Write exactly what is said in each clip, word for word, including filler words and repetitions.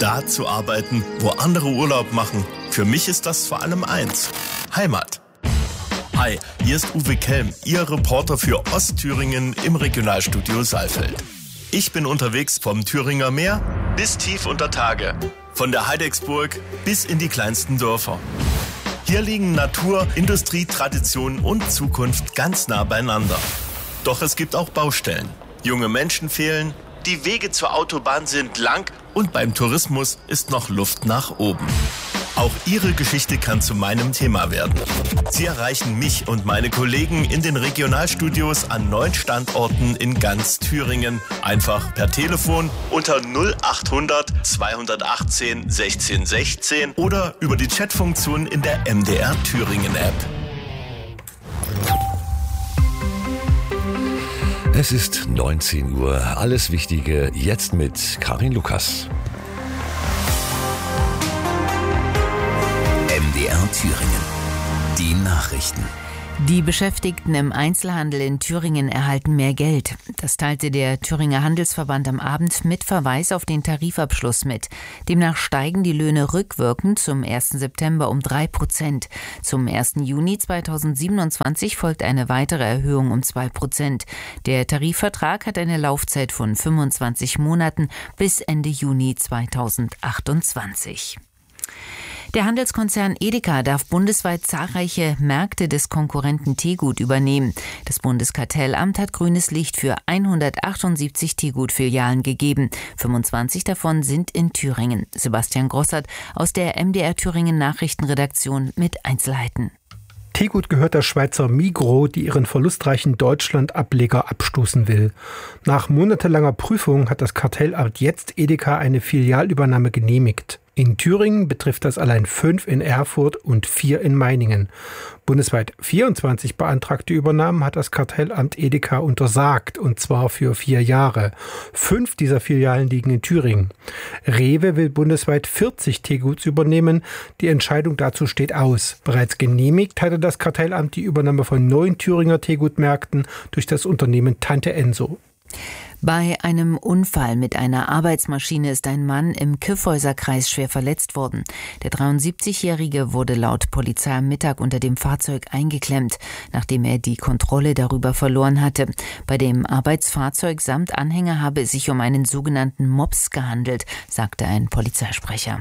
Da zu arbeiten, wo andere Urlaub machen. Für mich ist das vor allem eins: Heimat. Hi, hier ist Uwe Kelm, Ihr Reporter für Ostthüringen im Regionalstudio Saalfeld. Ich bin unterwegs vom Thüringer Meer bis tief unter Tage, von der Heidecksburg bis in die kleinsten Dörfer. Hier liegen Natur, Industrie, Tradition und Zukunft ganz nah beieinander. Doch es gibt auch Baustellen. Junge Menschen fehlen, die Wege zur Autobahn sind lang und beim Tourismus ist noch Luft nach oben. Auch Ihre Geschichte kann zu meinem Thema werden. Sie erreichen mich und meine Kollegen in den Regionalstudios an neun Standorten in ganz Thüringen. Einfach per Telefon unter null achthundert zweihundertachtzehn sechzehn sechzehn oder über die Chatfunktion in der M D R Thüringen App. Es ist neunzehn Uhr. Alles Wichtige jetzt mit Karin Lukas. M D R Thüringen. Die Nachrichten. Die Beschäftigten im Einzelhandel in Thüringen erhalten mehr Geld. Das teilte der Thüringer Handelsverband am Abend mit Verweis auf den Tarifabschluss mit. Demnach steigen die Löhne rückwirkend zum ersten September um drei Prozent. Zum ersten Juni zweitausendsiebenundzwanzig folgt eine weitere Erhöhung um zwei Prozent. Der Tarifvertrag hat eine Laufzeit von fünfundzwanzig Monaten bis Ende Juni zweitausendachtundzwanzig. Der Handelskonzern Edeka darf bundesweit zahlreiche Märkte des Konkurrenten Tegut übernehmen. Das Bundeskartellamt hat grünes Licht für hundertachtundsiebzig Tegut-Filialen gegeben. fünfundzwanzig davon sind in Thüringen. Sebastian Grossert aus der M D R Thüringen Nachrichtenredaktion mit Einzelheiten. Tegut gehört der Schweizer Migros, die ihren verlustreichen Deutschland-Ableger abstoßen will. Nach monatelanger Prüfung hat das Kartellamt jetzt Edeka eine Filialübernahme genehmigt. In Thüringen betrifft das allein fünf in Erfurt und vier in Meiningen. Bundesweit vierundzwanzig beantragte Übernahmen hat das Kartellamt Edeka untersagt, und zwar für vier Jahre. Fünf dieser Filialen liegen in Thüringen. Rewe will bundesweit vierzig Teguts übernehmen. Die Entscheidung dazu steht aus. Bereits genehmigt hatte das Kartellamt die Übernahme von neun Thüringer Tegut-Märkten durch das Unternehmen Tante Enso. Bei einem Unfall mit einer Arbeitsmaschine ist ein Mann im Kyffhäuser-Kreis schwer verletzt worden. Der dreiundsiebzigjährige wurde laut Polizei am Mittag unter dem Fahrzeug eingeklemmt, nachdem er die Kontrolle darüber verloren hatte. Bei dem Arbeitsfahrzeug samt Anhänger habe es sich um einen sogenannten Mops gehandelt, sagte ein Polizeisprecher.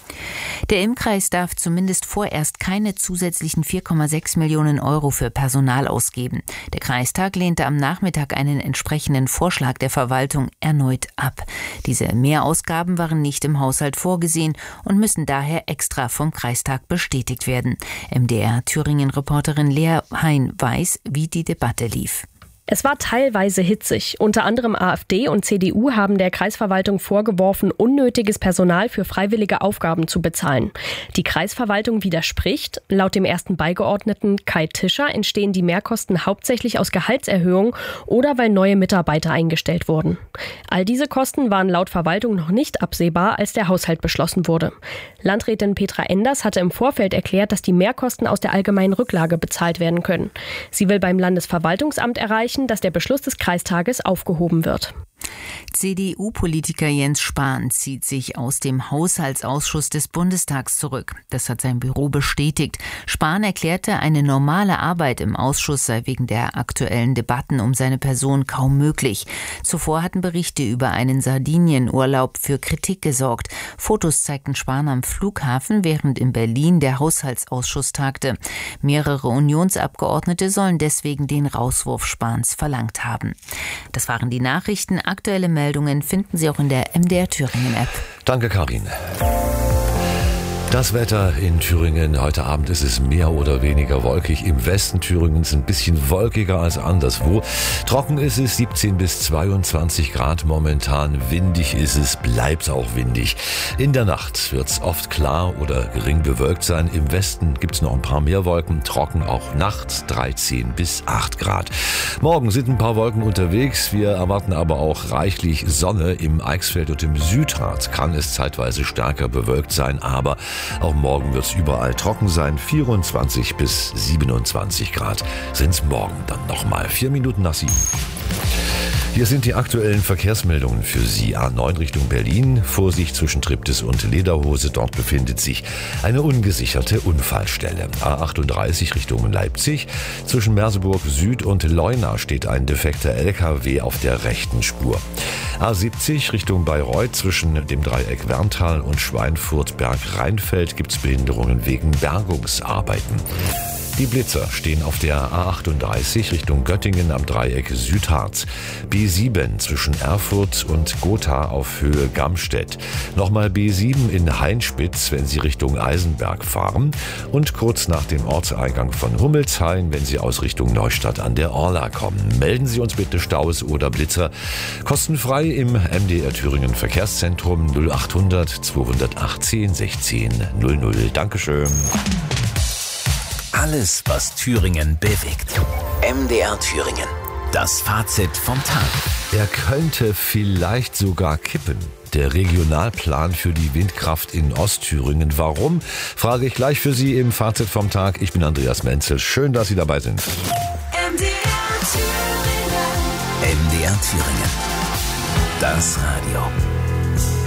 Der Imkreis darf zumindest vorerst keine zusätzlichen vier Komma sechs Millionen Euro für Personal ausgeben. Der Kreistag lehnte am Nachmittag einen entsprechenden Vorschlag der Verwaltung erneut ab. Diese Mehrausgaben waren nicht im Haushalt vorgesehen und müssen daher extra vom Kreistag bestätigt werden. M D R Thüringen-Reporterin Lea Hein weiß, wie die Debatte lief. Es war teilweise hitzig. Unter anderem AfD und C D U haben der Kreisverwaltung vorgeworfen, unnötiges Personal für freiwillige Aufgaben zu bezahlen. Die Kreisverwaltung widerspricht. Laut dem ersten Beigeordneten Kai Tischer entstehen die Mehrkosten hauptsächlich aus Gehaltserhöhung oder weil neue Mitarbeiter eingestellt wurden. All diese Kosten waren laut Verwaltung noch nicht absehbar, als der Haushalt beschlossen wurde. Landrätin Petra Enders hatte im Vorfeld erklärt, dass die Mehrkosten aus der allgemeinen Rücklage bezahlt werden können. Sie will beim Landesverwaltungsamt erreichen, dass der Beschluss des Kreistages aufgehoben wird. C D U-Politiker Jens Spahn zieht sich aus dem Haushaltsausschuss des Bundestags zurück. Das hat sein Büro bestätigt. Spahn erklärte, eine normale Arbeit im Ausschuss sei wegen der aktuellen Debatten um seine Person kaum möglich. Zuvor hatten Berichte über einen Sardinienurlaub für Kritik gesorgt. Fotos zeigten Spahn am Flughafen, während in Berlin der Haushaltsausschuss tagte. Mehrere Unionsabgeordnete sollen deswegen den Rauswurf Spahns verlangt haben. Das waren die Nachrichten. Aktuelle Meldungen finden Sie auch in der M D R Thüringen App. Danke, Karin. Das Wetter in Thüringen. Heute Abend ist es mehr oder weniger wolkig. Im Westen Thüringens ein bisschen wolkiger als anderswo. Trocken ist es, siebzehn bis zweiundzwanzig Grad momentan. Windig ist es, bleibt auch windig. In der Nacht wird es oft klar oder gering bewölkt sein. Im Westen gibt es noch ein paar mehr Wolken. Trocken auch nachts, dreizehn bis acht Grad. Morgen sind ein paar Wolken unterwegs. Wir erwarten aber auch reichlich Sonne. Im Eichsfeld und im Südharz kann es zeitweise stärker bewölkt sein, aber auch morgen wird es überall trocken sein. vierundzwanzig bis siebenundzwanzig Grad sind es morgen dann nochmal. Vier Minuten nach sieben. Hier sind die aktuellen Verkehrsmeldungen für Sie. A neun Richtung Berlin, Vorsicht zwischen Triptis und Lederhose, dort befindet sich eine ungesicherte Unfallstelle. A achtunddreißig Richtung Leipzig, zwischen Merseburg Süd und Leuna steht ein defekter L K W auf der rechten Spur. A siebzig Richtung Bayreuth, zwischen dem Dreieck Werntal und Schweinfurt-Berg-Rheinfeld gibt es Behinderungen wegen Bergungsarbeiten. Die Blitzer stehen auf der A achtunddreißig Richtung Göttingen am Dreieck Südharz. B sieben zwischen Erfurt und Gotha auf Höhe Gamstedt. Nochmal B sieben in Hainspitz, wenn Sie Richtung Eisenberg fahren. Und kurz nach dem Ortseingang von Hummelshain, wenn Sie aus Richtung Neustadt an der Orla kommen. Melden Sie uns bitte Staus oder Blitzer kostenfrei im M D R Thüringen Verkehrszentrum null achthundert zweihundertachtzehn sechzehn null null. Dankeschön. Alles, was Thüringen bewegt. M D R Thüringen. Das Fazit vom Tag. Er könnte vielleicht sogar kippen. Der Regionalplan für die Windkraft in Ostthüringen. Warum? Frage ich gleich für Sie im Fazit vom Tag. Ich bin Andreas Menzel. Schön, dass Sie dabei sind. M D R Thüringen. M D R Thüringen. Das Radio.